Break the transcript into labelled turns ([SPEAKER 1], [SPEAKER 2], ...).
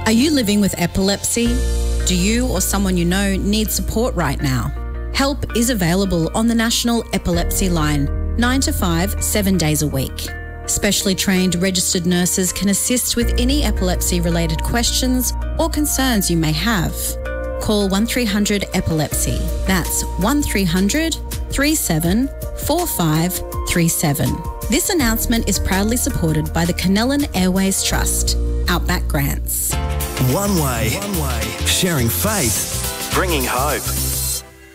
[SPEAKER 1] Are you living with epilepsy? Do you or someone you know need support right now? Help is available on the National Epilepsy Line, 9 to 5, 7 days a week. Specially trained registered nurses can assist with any epilepsy-related questions or concerns you may have. Call 1300 Epilepsy. That's 1300 37 4537. This announcement is proudly supported by the Canellan Airways Trust, Outback Grants.
[SPEAKER 2] One way. Sharing faith. Bringing hope.